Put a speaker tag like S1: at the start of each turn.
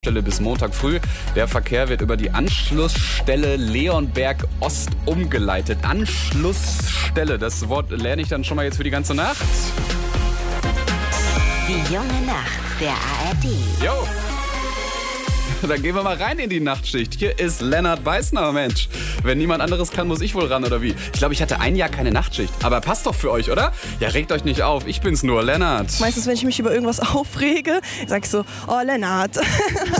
S1: Stelle bis Montag früh. Der Verkehr wird über die Anschlussstelle Leonberg Ost umgeleitet. Anschlussstelle, das Wort lerne ich dann schon mal jetzt für die ganze Nacht.
S2: Die junge Nacht der ARD.
S1: Jo. Dann gehen wir mal rein in die Nachtschicht. Hier ist Lennart Beißner, Mensch. Wenn niemand anderes kann, muss ich wohl ran, oder wie? Ich glaube, ich hatte ein Jahr keine Nachtschicht. Aber passt doch für euch, oder? Ja, regt euch nicht auf. Ich bin's nur, Lennart.
S3: Meistens, wenn ich mich über irgendwas aufrege, sag ich so, oh, Lennart.